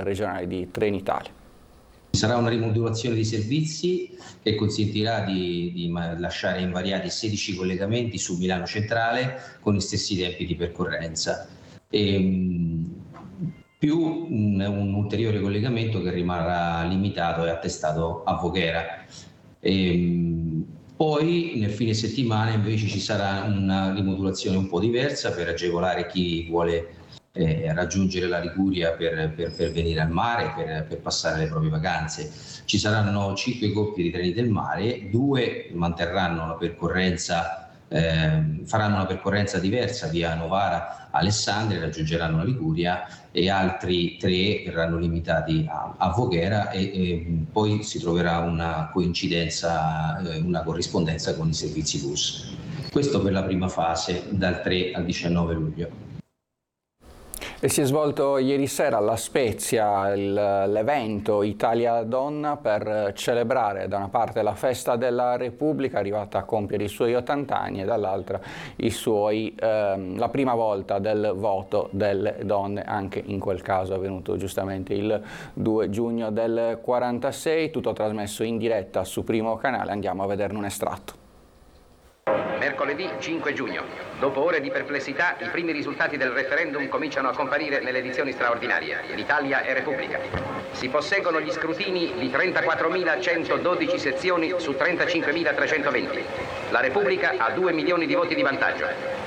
regionale di Trenitalia. Ci sarà una rimodulazione di servizi che consentirà di lasciare invariati 16 collegamenti su Milano Centrale con gli stessi tempi di percorrenza. Più un ulteriore collegamento che rimarrà limitato e attestato a Voghera. Poi nel fine settimana invece ci sarà una rimodulazione un po' diversa per agevolare chi vuole raggiungere la Liguria per venire al mare, per passare le proprie vacanze. Ci saranno 5 coppie di treni del mare, 2 manterranno la percorrenza, faranno una percorrenza diversa via Novara Alessandria, raggiungeranno la Liguria, e altri 3 verranno limitati a Voghera e poi si troverà una coincidenza, una corrispondenza con i servizi bus. Questo per la prima fase dal 3 al 19 luglio. E si è svolto ieri sera a La Spezia l'evento Italia Donna per celebrare da una parte la festa della Repubblica, arrivata a compiere i suoi 80 anni, e dall'altra la prima volta del voto delle donne, anche in quel caso avvenuto giustamente il 2 giugno del 46, tutto trasmesso in diretta su Primo Canale. Andiamo a vederne un estratto. Mercoledì 5 giugno. Dopo ore di perplessità, i primi risultati del referendum cominciano a comparire nelle edizioni straordinarie. L'Italia è Repubblica. Si posseggono gli scrutini di 34.112 sezioni su 35.320. La Repubblica ha 2 milioni di voti di vantaggio.